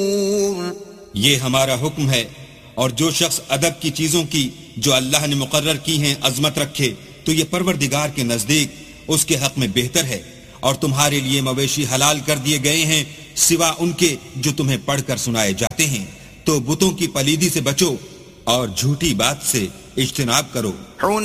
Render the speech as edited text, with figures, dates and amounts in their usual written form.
ये हमारा हुक्म है, और जो शख्स अदब की चीजों की जो अल्लाह ने मुकर्रर की हैं अजमत रखे, तो ये परवरदिगार के नजदीक उसके हक में बेहतर है। और तुम्हारे लिए मवेशी हलाल कर दिए गए हैं सिवा उनके जो तुम्हें पढ़कर सुनाए जाते हैं। तो बुतों की पलीदी से बचो और झूठी बात से इज्तिनाब करो।